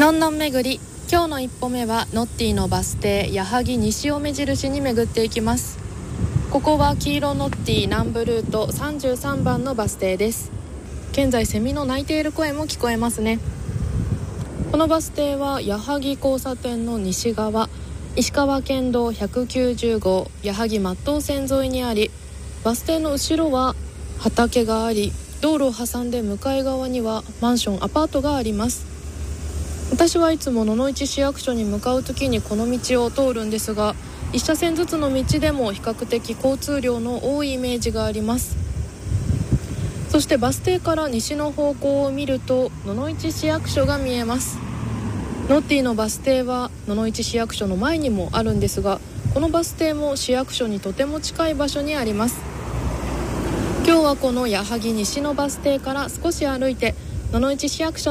ロンドン巡り、今日の一歩目はノッティのバス停矢作西を目印に巡っていきます。ここは黄色ノッティ南部ルート33番のバス停です。現在セミの鳴いている声も聞こえますね。このバス停は矢作交差点の西側、石川県道190号矢作松東線沿いにあり、バス停の後ろは畑があり、道路を挟んで向かい側にはマンションアパートがあります。私はいつも野々市市役所に向かうときにこの道を通るんですが、一車線ずつの道でも比較的交通量の多いイメージがあります。そしてバス停から西の方向を見ると野々市市役所が見えます。ノッティのバス停は野々市市役所の前にもあるんですが、このバス停も市役所にとても近い場所にあります。今日はこの矢作西のバス停から少し歩いて野々市市役所